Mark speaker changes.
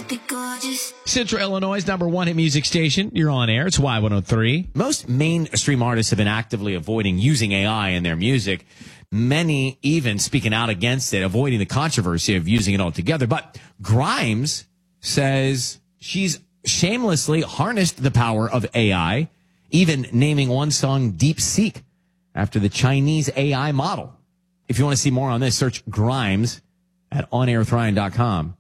Speaker 1: Central Illinois' #1 hit music station. You're on air. It's Y103. Most mainstream artists have been actively avoiding using AI in their music. Many even speaking out against it, avoiding the controversy of using it altogether. But Grimes says she's shamelessly harnessed the power of AI, even naming one song Deep Seek after the Chinese AI model. If you want to see more on this, search Grimes at onairwithryan.com.